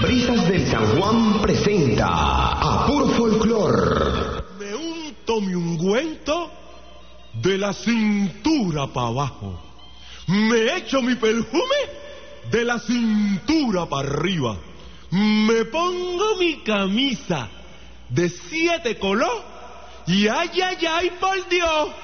Brisas del San Juan presenta a Puro Folclor. Me unto mi ungüento de la cintura para abajo. Me echo mi perfume de la cintura para arriba. Me pongo mi camisa de 7 colores y ay, ay, ay, por Dios,